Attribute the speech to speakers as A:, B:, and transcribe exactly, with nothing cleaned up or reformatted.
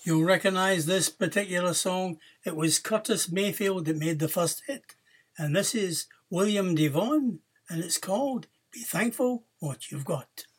A: You'll recognise this particular song. It was Curtis Mayfield that made the first hit. And this is William Devon, and it's called Be Thankful What You've Got.